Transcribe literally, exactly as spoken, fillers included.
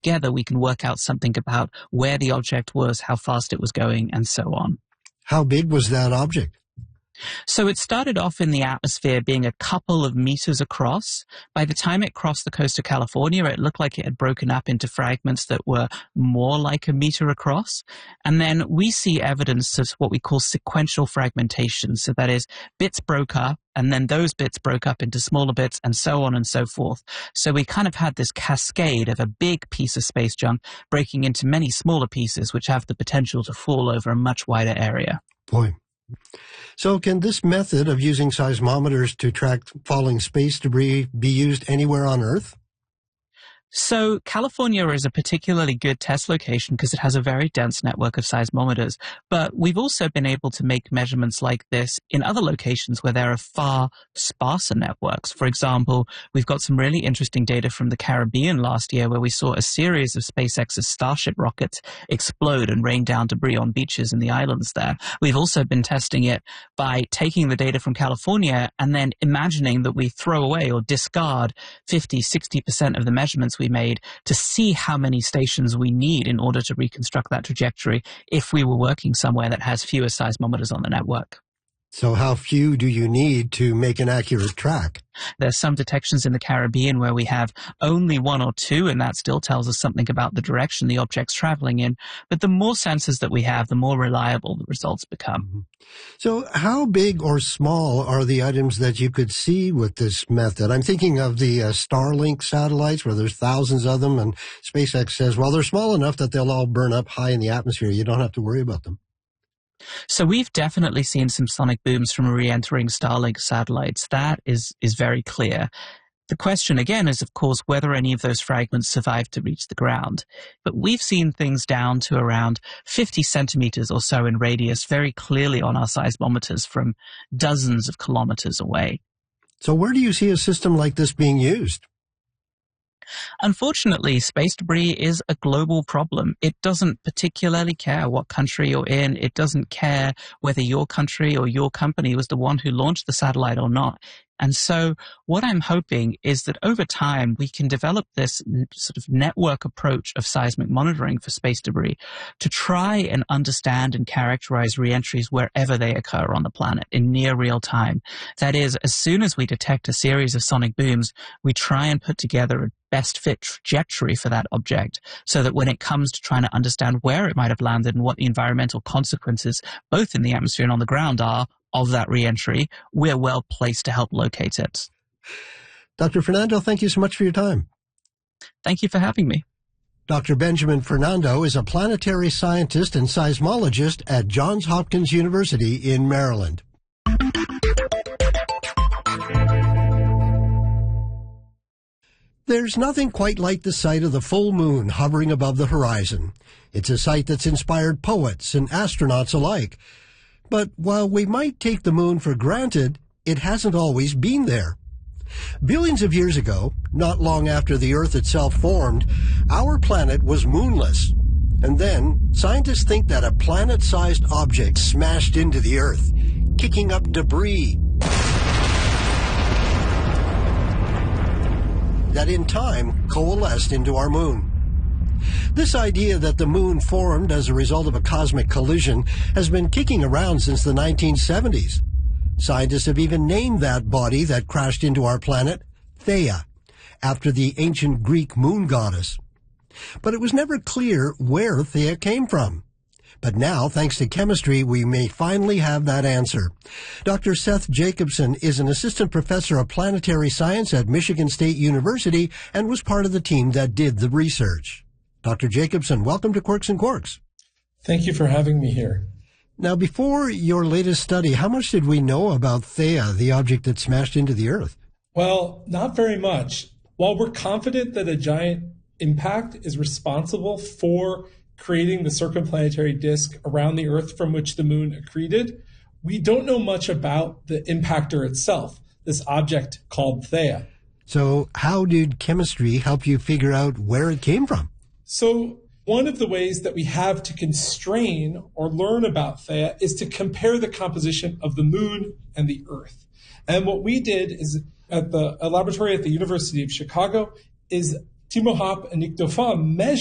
together we can work out something about where the object was, how fast it was going, and so on. How big was that object? So it started off in the atmosphere being a couple of meters across. By the time it crossed the coast of California, it looked like it had broken up into fragments that were more like a meter across. And then we see evidence of what we call sequential fragmentation. So that is, bits broke up, and then those bits broke up into smaller bits, and so on and so forth. So we kind of had this cascade of a big piece of space junk breaking into many smaller pieces, which have the potential to fall over a much wider area. Boy. So can this method of using seismometers to track falling space debris be used anywhere on Earth? So California is a particularly good test location because it has a very dense network of seismometers. But we've also been able to make measurements like this in other locations where there are far sparser networks. For example, we've got some really interesting data from the Caribbean last year where we saw a series of SpaceX's Starship rockets explode and rain down debris on beaches in the islands there. We've also been testing it by taking the data from California and then imagining that we throw away or discard fifty, sixty percent of the measurements we made to see how many stations we need in order to reconstruct that trajectory if we were working somewhere that has fewer seismometers on the network. So how few do you need to make an accurate track? There's some detections in the Caribbean where we have only one or two, and that still tells us something about the direction the object's traveling in. But the more sensors that we have, the more reliable the results become. So how big or small are the items that you could see with this method? I'm thinking of the uh, Starlink satellites where there's thousands of them, and SpaceX says, well, they're small enough that they'll all burn up high in the atmosphere. You don't have to worry about them. So we've definitely seen some sonic booms from re-entering Starlink satellites. That is, is very clear. The question, again, is, of course, whether any of those fragments survived to reach the ground. But we've seen things down to around fifty centimeters or so in radius very clearly on our seismometers from dozens of kilometers away. So where do you see a system like this being used? Unfortunately, space debris is a global problem. It doesn't particularly care what country you're in. It doesn't care whether your country or your company was the one who launched the satellite or not. And so what I'm hoping is that over time, we can develop this sort of network approach of seismic monitoring for space debris to try and understand and characterize reentries wherever they occur on the planet in near real time. That is, as soon as we detect a series of sonic booms, we try and put together a best fit trajectory for that object so that when it comes to trying to understand where it might have landed and what the environmental consequences, both in the atmosphere and on the ground, are of that reentry, we're well placed to help locate it. Doctor Fernando, thank you so much for your time. Thank you for having me. Doctor Benjamin Fernando is a planetary scientist and seismologist at Johns Hopkins University in Maryland. There's nothing quite like the sight of the full moon hovering above the horizon. It's a sight that's inspired poets and astronauts alike. But while we might take the moon for granted, it hasn't always been there. Billions of years ago, not long after the Earth itself formed, our planet was moonless. And then, scientists think that a planet-sized object smashed into the Earth, kicking up debris that in time coalesced into our moon. This idea that the moon formed as a result of a cosmic collision has been kicking around since the nineteen seventies. Scientists have even named that body that crashed into our planet Theia, after the ancient Greek moon goddess. But it was never clear where Theia came from. But now, thanks to chemistry, we may finally have that answer. Doctor Seth Jacobson is an assistant professor of planetary science at Michigan State University and was part of the team that did the research. Doctor Jacobson, welcome to Quirks and Quarks. Thank you for having me here. Now, before your latest study, how much did we know about Theia, the object that smashed into the Earth? Well, not very much. While we're confident that a giant impact is responsible for creating the circumplanetary disk around the Earth from which the moon accreted, we don't know much about the impactor itself, this object called Theia. So how did chemistry help you figure out where it came from? So one of the ways that we have to constrain or learn about Theia is to compare the composition of the moon and the Earth. And what we did is at the a laboratory at the University of Chicago is Timo Hoppe and Nick Dauphin measured